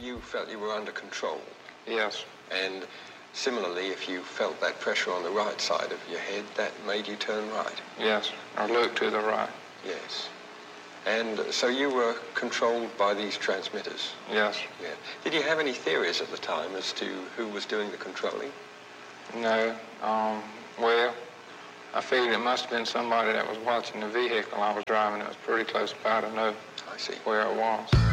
you felt you were under control. Yes. And similarly, if you felt that pressure on the right side of your head, that made you turn right. Yes, or look to the right. Yes. And so you were controlled by these transmitters? Yes. Yeah. Did you have any theories at the time as to who was doing the controlling? No. Well, I figured it must have been somebody that was watching the vehicle I was driving. It was pretty close by to know I see. where it was.